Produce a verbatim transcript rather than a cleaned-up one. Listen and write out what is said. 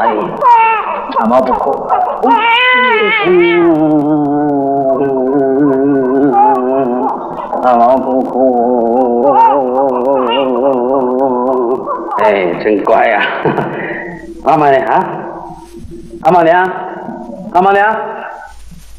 哎，阿毛不哭。阿毛不哭。哎，真乖呀、啊！阿毛娘啊，阿毛娘，阿毛娘。